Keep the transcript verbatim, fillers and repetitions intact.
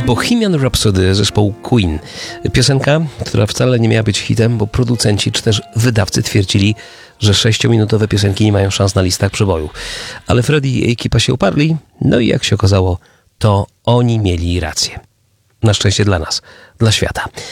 Bohemian Rhapsody zespołu Queen. Piosenka, która wcale nie miała być hitem, bo producenci czy też wydawcy twierdzili, że sześciominutowe piosenki nie mają szans na listach przebojów. Ale Freddie i ekipa się uparli, no i jak się okazało, to oni mieli rację. Na szczęście dla nas, dla świata.